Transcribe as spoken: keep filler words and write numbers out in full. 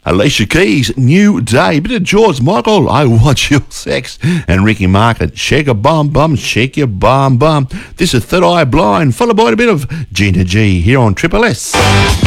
Alicia Keys, New Day. Bit of George Michael, I Want Your Sex. And Ricky Martin, Shake a Bum Bum, Shake Your Bum Bum. This is Third Eye Blind, followed by a bit of Gina G here on Triple S.